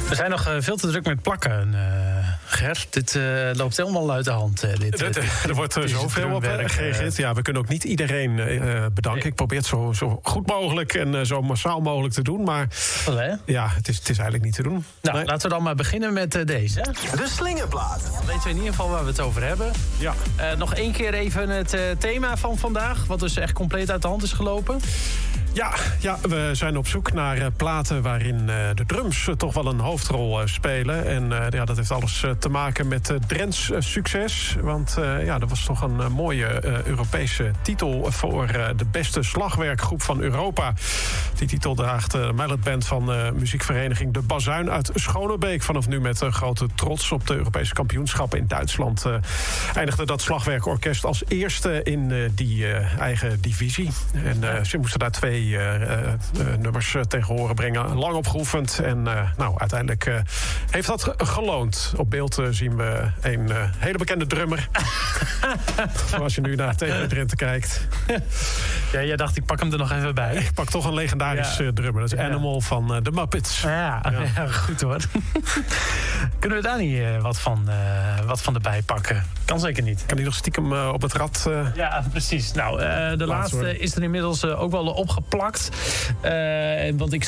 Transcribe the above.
We zijn nog veel te druk met plakken, Ger. Dit loopt helemaal uit de hand. Er wordt zoveel op gereageerd. Ja, we kunnen ook niet iedereen bedanken. Ik probeer het zo goed mogelijk en zo massaal mogelijk te doen. Maar ja, het is eigenlijk niet te doen. Nou, laten we dan maar beginnen met deze. De slingerplaat. Dan weten we in ieder geval waar we het over hebben. Ja. Nog één keer even het thema van vandaag. Wat dus echt compleet uit de hand is gelopen. Ja, we zijn op zoek naar platen waarin de drums toch wel een hoofdrol spelen. En dat heeft alles te maken met Drents succes. Want dat was toch een mooie Europese titel voor de beste slagwerkgroep van Europa. Die titel draagt de meldband van muziekvereniging De Bazuin uit Schonebeek. Vanaf nu met grote trots op de Europese kampioenschappen in Duitsland. Eindigde dat slagwerkorkest als eerste in die eigen divisie. En ze moesten daar 2 nummers tegen horen brengen. Lang opgeoefend. En uiteindelijk heeft dat geloond. Op beeld zien we een hele bekende drummer. Als je nu naar TV Drenthe kijkt. Ja, jij dacht, ik pak hem er nog even bij. Ik pak toch een legendarisch drummer. Dat is Animal van de Muppets. Ja, goed hoor. Kunnen we daar niet wat van erbij pakken? Kan zeker niet. Kan die nog stiekem op het rad? Ja, precies. Nou, de laatste is er inmiddels ook wel opgeplakt. Want ik